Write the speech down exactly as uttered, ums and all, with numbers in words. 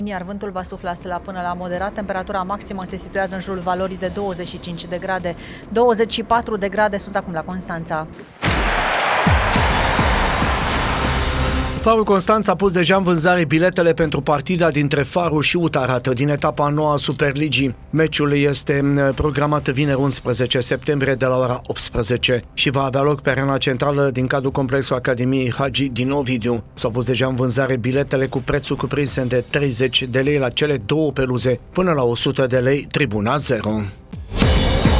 Iar vântul va sufla la până la moderat, temperatura maximă se situează în jurul valorii de douăzeci și cinci de grade, douăzeci și patru de grade sunt acum la Constanța. Farul Constanța a pus deja în vânzare biletele pentru partida dintre Farul și Utarată din etapa a noua a Superligii. Meciul este programat vineri unsprezece septembrie de la ora optsprezece și va avea loc pe arena centrală din cadrul complexului Academiei Hagi din Ovidiu. S-au pus deja în vânzare biletele cu prețuri cuprinse de treizeci de lei la cele două peluze până la o sută de lei tribuna zero.